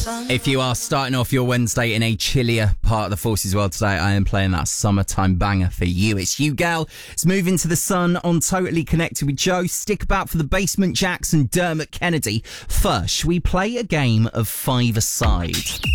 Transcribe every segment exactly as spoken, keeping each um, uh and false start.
If you are starting off your Wednesday in a chillier part of the Forces world today, I am playing that summertime banger for you. It's You Gal. It's Moving to the Sun on Totally Connected with Joe. Stick about for the Basement Jacks and Dermot Kennedy. First, shall we play a game of five-a-side?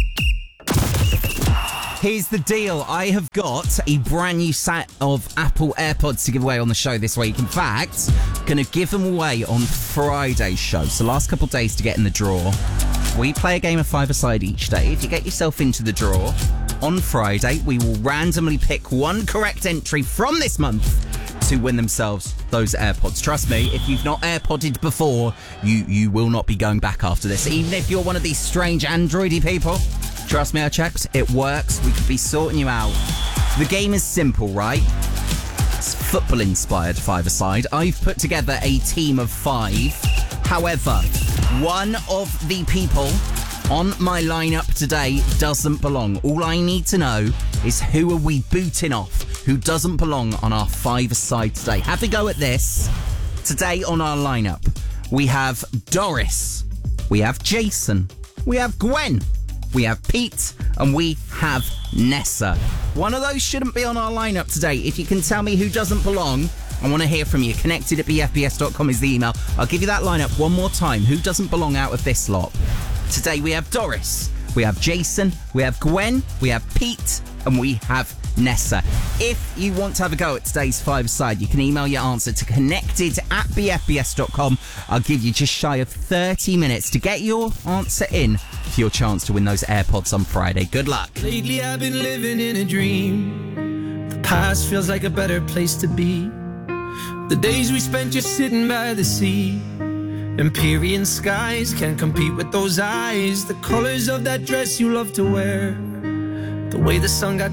Here's the deal. I have got a brand new set of Apple AirPods to give away on the show this week. In fact, I'm going to give them away on Friday's show. So last couple of days to get in the draw. We play a game of five-a-side each day. If you get yourself into the draw, on Friday, we will randomly pick one correct entry from this month to win themselves those AirPods. Trust me, if you've not AirPodded before, you, you will not be going back after this. Even if you're one of these strange Androidy people, trust me, I checked. It works. We could be sorting you out. The game is simple, right? It's football-inspired five-a-side. I've put together a team of five. However, one of the people on my lineup today doesn't belong. All I need to know is who are we booting off? Who doesn't belong on our five-a-side today? Have a go at this. Today on our lineup, we have Doris, we have Jason, we have Gwen, we have Pete, and we have Nessa. One of those shouldn't be on our lineup today. If you can tell me who doesn't belong, I want to hear from you. Connected at b f b s dot com is the email. I'll give you that lineup one more time. Who doesn't belong out of this lot? Today we have Doris, we have Jason, we have Gwen, we have Pete, and we have Nessa. If you want to have a go at today's five-side, you can email your answer to connected at b f b s dot com. I'll give you just shy of thirty minutes to get your answer in for your chance to win those AirPods on Friday. Good luck. Lately I've been living in a dream. The past feels like a better place to be. The days we spent just sitting by the sea. Empyrean skies can't compete with those eyes. The colors of that dress you love to wear. The way the sun got